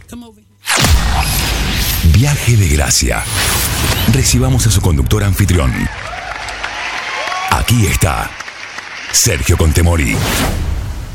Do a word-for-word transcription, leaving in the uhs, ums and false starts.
Viaje de gracia. Recibamos a su conductor anfitrión. Aquí está Sergio Contemori.